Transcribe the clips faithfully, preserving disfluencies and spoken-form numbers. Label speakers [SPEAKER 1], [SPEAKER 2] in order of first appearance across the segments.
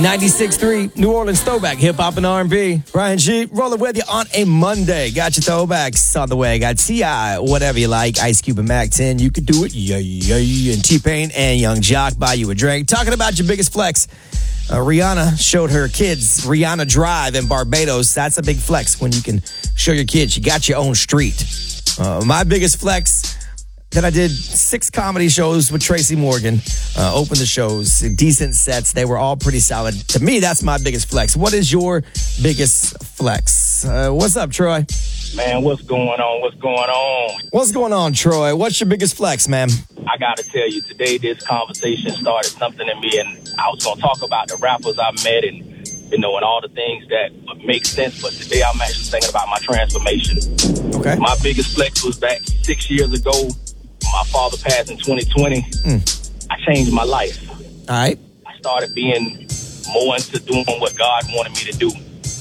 [SPEAKER 1] ninety-six point three, New Orleans throwback, hip hop and R and B. Brian G, rolling with you on a Monday. Got your throwbacks on the way. Got T I, whatever you like. Ice Cube and Mac ten, you could do it. Yeah, yeah. And T-Pain and Young Jock, buy you a drink. Talking about your biggest flex. Uh, Rihanna showed her kids Rihanna Drive in Barbados. That's a big flex when you can show your kids you got your own street. Uh, my biggest flex, that I did six comedy shows with Tracy Morgan, uh, opened the shows, decent sets. They were all pretty solid. To me, that's my biggest flex. What is your biggest flex? Uh, what's up, Troy?
[SPEAKER 2] Man, what's going on? What's going on?
[SPEAKER 1] What's going on, Troy? What's your biggest flex, man?
[SPEAKER 2] I got to tell you, today this conversation started something in me, and I was going to talk about the rappers I met and, you know, and all the things that make sense. But today I'm actually thinking about my transformation.
[SPEAKER 1] Okay.
[SPEAKER 2] My biggest flex was back six years ago. My father passed in twenty twenty. Mm. I changed my life.
[SPEAKER 1] All right.
[SPEAKER 2] I started being more into doing what God wanted me to do.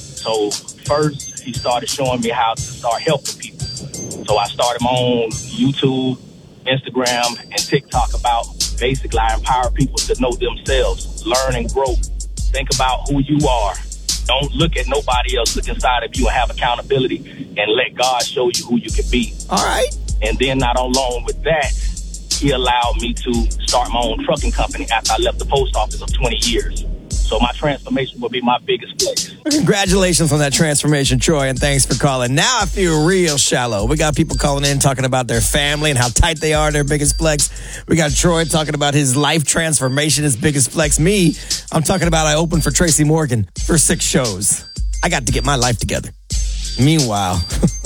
[SPEAKER 2] So first, he started showing me how to start helping people. So I started my own YouTube, Instagram, and TikTok about basically I empower people to know themselves, learn and grow. Think about who you are. Don't look at nobody else. Look inside of you and have accountability and let God show you who you can be.
[SPEAKER 1] All right.
[SPEAKER 2] And then not alone with that, he allowed me to start my own trucking company after I left the post office of twenty years. So my transformation will be my biggest flex.
[SPEAKER 1] Congratulations on that transformation, Troy, and thanks for calling. Now I feel real shallow. We got people calling in talking about their family and how tight they are, their biggest flex. We got Troy talking about his life transformation, his biggest flex. Me, I'm talking about I opened for Tracy Morgan for six shows. I got to get my life together. Meanwhile,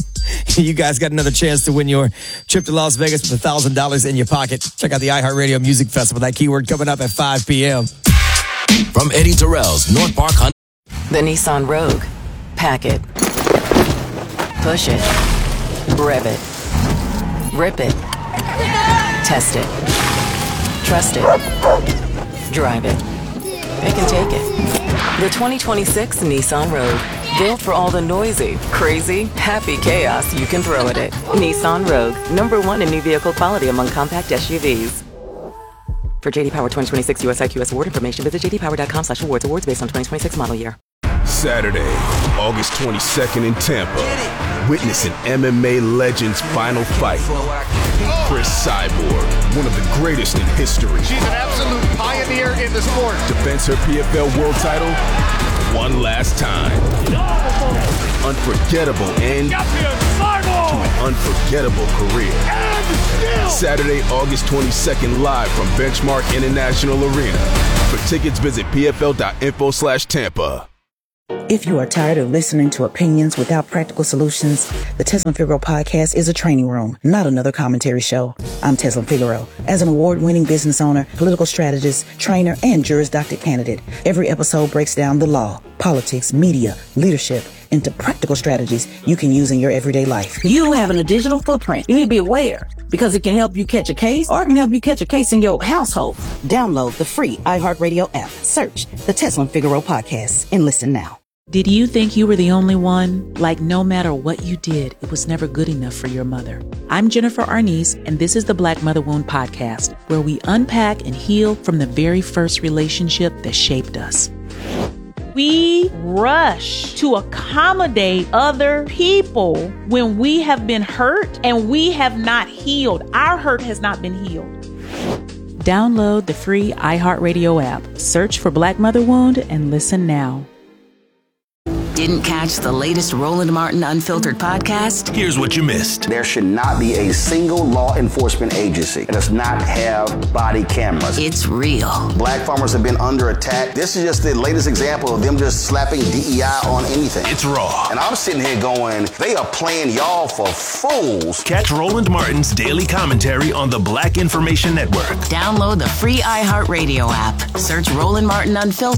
[SPEAKER 1] you guys got another chance to win your trip to Las Vegas with one thousand dollars in your pocket. Check out the iHeartRadio Music Festival. That keyword coming up at five p.m.
[SPEAKER 3] From Eddie Terrell's North Park Hunt.
[SPEAKER 4] The Nissan Rogue. Pack it. Push it. Rev it. Rip it. Test it. Trust it. Drive it. Pick and take it. The twenty twenty-six Nissan Rogue. Built for all the noisy, crazy, happy chaos you can throw at it. Nissan Rogue. Number one in new vehicle quality among compact S U Vs. For J D Power twenty twenty-six U S I Q S award information, visit j d power dot com slash awards. Awards based on twenty twenty-six model year.
[SPEAKER 5] Saturday, August twenty-second in Tampa. Witness an M M A legend's final fight. Chris Cyborg, one of the greatest in history.
[SPEAKER 6] She's an absolute pioneer in the sport.
[SPEAKER 5] Defends her P F L world title one last time. Unforgettable end to an unforgettable career. Saturday, August twenty-second, live from Benchmark International Arena. For tickets, visit p f l dot info slash Tampa.
[SPEAKER 7] If you are tired of listening to opinions without practical solutions, the Teslin Figaro podcast is a training room, not another commentary show. I'm Teslin Figaro. As an award-winning business owner, political strategist, trainer, and Juris Doctor candidate, every episode breaks down the law, politics, media, leadership, into practical strategies you can use in your everyday life.
[SPEAKER 8] You having a digital footprint, you need to be aware because it can help you catch a case or it can help you catch a case in your household.
[SPEAKER 7] Download the free iHeartRadio app, search the Teslin Figaro podcast, and listen now.
[SPEAKER 9] Did you think you were the only one? Like no matter what you did, it was never good enough for your mother. I'm Jennifer Arnice, and this is the Black Mother Wound Podcast, where we unpack and heal from the very first relationship that shaped us.
[SPEAKER 10] We rush to accommodate other people when we have been hurt and we have not healed. Our hurt has not been healed.
[SPEAKER 9] Download the free iHeartRadio app. Search for Black Mother Wound and listen now.
[SPEAKER 4] Didn't catch the latest Roland Martin Unfiltered podcast?
[SPEAKER 3] Here's what you missed.
[SPEAKER 11] There should not be a single law enforcement agency that does not have body cameras.
[SPEAKER 4] It's real.
[SPEAKER 11] Black farmers have been under attack. This is just the latest example of them just slapping D E I on anything.
[SPEAKER 3] It's raw.
[SPEAKER 11] And I'm sitting here going, they are playing y'all for fools.
[SPEAKER 3] Catch Roland Martin's daily commentary on the Black Information Network.
[SPEAKER 4] Download the free iHeartRadio app. Search Roland Martin Unfiltered